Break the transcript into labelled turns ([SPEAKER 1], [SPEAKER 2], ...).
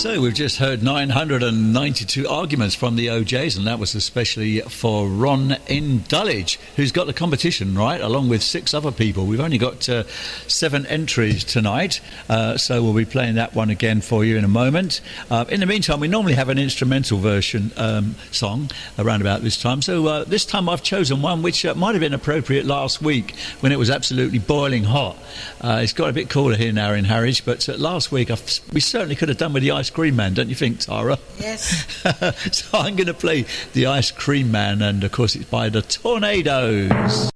[SPEAKER 1] So we've just heard 992 arguments from the OJs, and that was especially for Ron in Dulwich, who's got the competition, right, along with 6 other people. We've only got 7 entries tonight, so we'll be playing that one again for you in a moment. In the meantime, we normally have an instrumental version song around about this time, so this time I've chosen one which might have been appropriate last week when it was absolutely boiling hot. It's got a bit cooler here now in Harwich, but last week we certainly could have done with the Ice Cream Man, don't you think, Tara?
[SPEAKER 2] Yes.
[SPEAKER 1] So I'm going to play the Ice Cream Man, and of course it's by the Tornadoes.